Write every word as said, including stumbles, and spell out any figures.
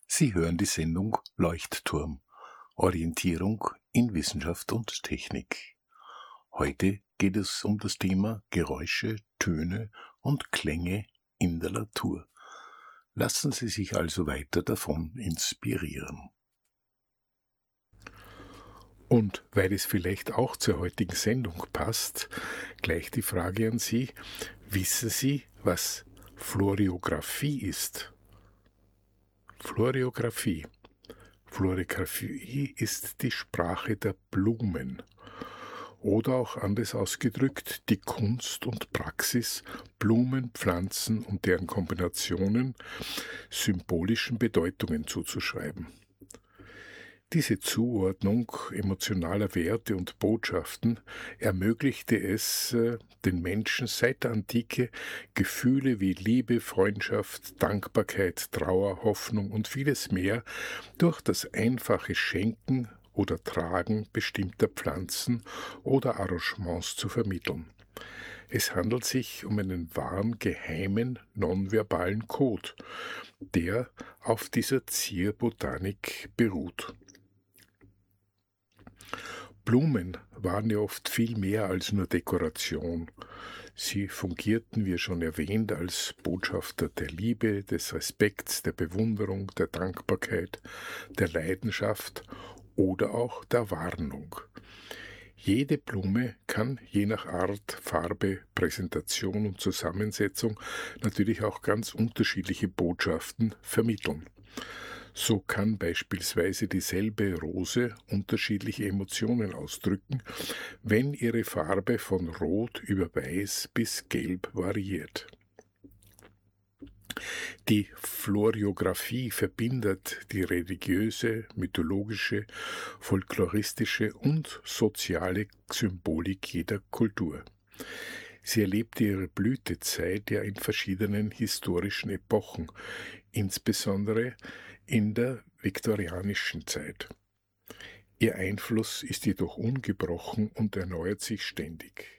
Sie hören die Sendung Leuchtturm. Orientierung in Wissenschaft und Technik. Heute geht es um das Thema Geräusche, Töne und Klänge in der Natur. Lassen Sie sich also weiter davon inspirieren. Und weil es vielleicht auch zur heutigen Sendung passt, gleich die Frage an Sie: Wissen Sie, was Floriographie ist? Floriographie. Floriographie ist die Sprache der Blumen. Oder auch anders ausgedrückt, die Kunst und Praxis, Blumen, Pflanzen und deren Kombinationen symbolischen Bedeutungen zuzuschreiben. Diese Zuordnung emotionaler Werte und Botschaften ermöglichte es den Menschen seit der Antike, Gefühle wie Liebe, Freundschaft, Dankbarkeit, Trauer, Hoffnung und vieles mehr durch das einfache Schenken oder Tragen bestimmter Pflanzen oder Arrangements zu vermitteln. Es handelt sich um einen wahren, geheimen, nonverbalen Code, der auf dieser Zierbotanik beruht. Blumen waren ja oft viel mehr als nur Dekoration. Sie fungierten, wie schon erwähnt, als Botschafter der Liebe, des Respekts, der Bewunderung, der Dankbarkeit, der Leidenschaft oder auch der Warnung. Jede Blume kann je nach Art, Farbe, Präsentation und Zusammensetzung natürlich auch ganz unterschiedliche Botschaften vermitteln. So kann beispielsweise dieselbe Rose unterschiedliche Emotionen ausdrücken, wenn ihre Farbe von Rot über Weiß bis Gelb variiert. Die Floriographie verbindet die religiöse, mythologische, folkloristische und soziale Symbolik jeder Kultur. Sie erlebte ihre Blütezeit ja in verschiedenen historischen Epochen, insbesondere in der viktorianischen Zeit. Ihr Einfluss ist jedoch ungebrochen und erneuert sich ständig.